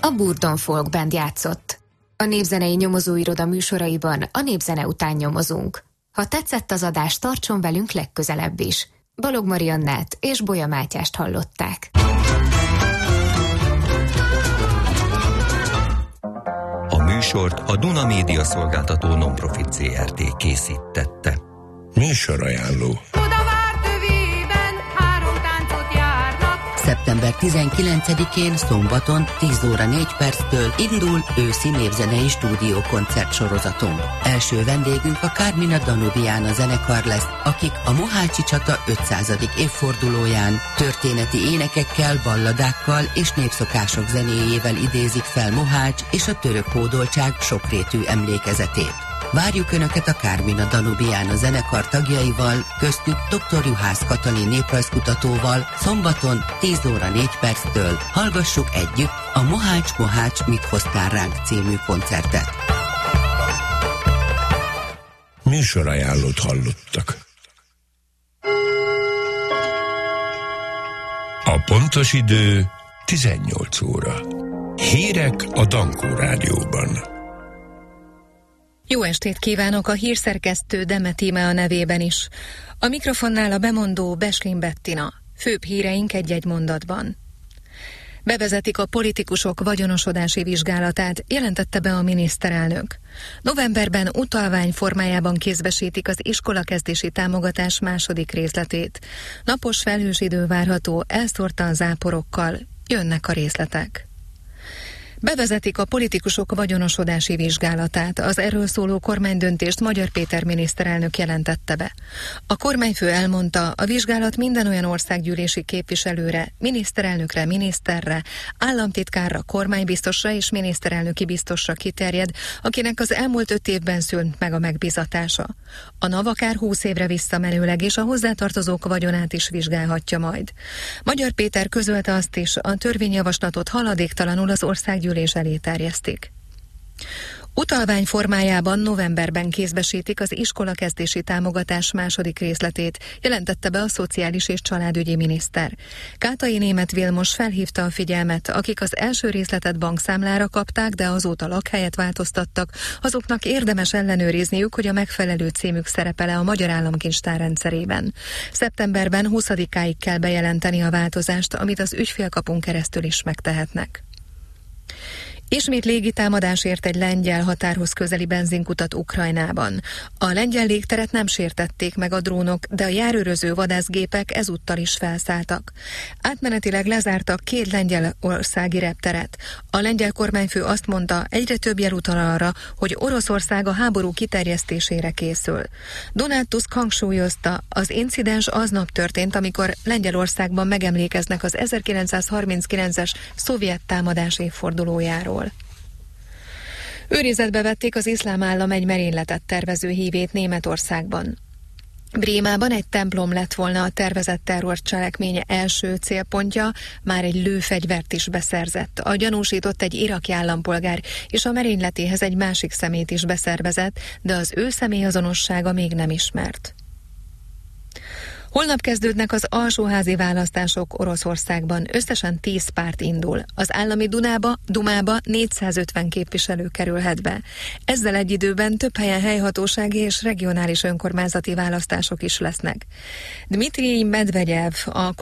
a Burdon Folk Band játszott. A Népzenei Nyomozóiroda műsoraiban a népzene után nyomozunk. Ha tetszett az adás, tartson velünk legközelebb is. Balog Mariannát és Bolya Mátyást hallották. A műsort a Duna Média Szolgáltató Non-Profit Zrt. Készítette. Műsorajánló. Szeptember 19-én szombaton 10 óra 4 perctől indul őszi népzenei stúdiókoncert sorozatunk. Első vendégünk a Carmina Danubiana zenekar lesz, akik a Mohácsi csata 500. évfordulóján történeti énekekkel, balladákkal és népszokások zenéjével idézik fel Mohács és a török hódoltság sokrétű emlékezetét. Várjuk Önöket a Carmina Danubiana zenekar tagjaival, köztük dr. Juhász Katalin néprajzkutatóval szombaton 10 óra 4 perctől. Hallgassuk együtt a Mohács, mit hoztál ránk című koncertet. Műsorajánlót hallottak. A pontos idő 18 óra. Hírek a Dankó Rádióban. Jó estét kívánok, a hírszerkesztő Deme Tímea nevében is. A mikrofonnál a bemondó Beslin Bettina. Főbb híreink egy-egy mondatban. Bevezetik a politikusok vagyonosodási vizsgálatát, jelentette be a miniszterelnök. Novemberben utalvány formájában kézbesítik az iskolakezdési támogatás második részletét. Napos felhős idő várható, elszórtan záporokkal. Jönnek a részletek. Bevezetik a politikusok vagyonosodási vizsgálatát. Az erről szóló kormánydöntést Magyar Péter miniszterelnök jelentette be. A kormányfő elmondta, a vizsgálat minden olyan országgyűlési képviselőre, miniszterelnökre, miniszterre, államtitkárra, kormánybiztosra és miniszterelnöki biztosra kiterjed, akinek az elmúlt 5 évben szűnt meg a megbízatása. A NAV akár 20 évre visszamenőleg és a hozzátartozók vagyonát is vizsgálhatja majd. Magyar Péter közölte azt is, a törvényjavaslatot haladéktalanul az országgyűlés elé terjesztik. Utalvány formájában novemberben kézbesítik az iskolakezdési támogatás második részletét, jelentette be a szociális és családügyi miniszter. Kátai Németh Vilmos felhívta a figyelmet, akik az első részletet bankszámlára kapták, de azóta lakhelyet változtattak, azoknak érdemes ellenőrizniük, hogy a megfelelő címük szerepel-e a Magyar Államkincstár rendszerében. Szeptemberben 20-áig kell bejelenteni a változást, amit az ügyfélkapun keresztül is megtehetnek. Ismét légitámadás ért egy lengyel határhoz közeli benzinkutat Ukrajnában. A lengyel légteret nem sértették meg a drónok, de a járőröző vadászgépek ezúttal is felszálltak. Átmenetileg lezártak 2 lengyelországi repteret. A lengyel kormányfő azt mondta, egyre több jel utal arra, hogy Oroszország a háború kiterjesztésére készül. Donald Tusk hangsúlyozta, az incidens aznap történt, amikor Lengyelországban megemlékeznek az 1939-es szovjet támadás évfordulójáról. Őrizetbe vették az Iszlám Állam egy merényletet tervező hívét Németországban. Brémában egy templom lett volna a tervezett terrorcselekmény első célpontja, már egy lőfegyvert is beszerzett. A gyanúsított egy iraki állampolgár, és a merényletéhez egy másik személyt is beszervezett, de az ő személyazonossága még nem ismert. Holnap kezdődnek az alsóházi választások Oroszországban. Összesen 10 párt indul. Az állami Dumába 450 képviselő kerülhet be. Ezzel egy időben több helyen helyhatósági és regionális önkormányzati választások is lesznek. Dmitrij Medvegyev, a